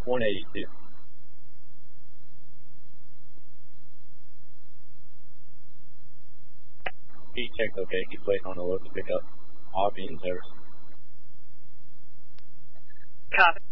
182. He checked okay. He's waiting on the load to pick up. All being service. Copy.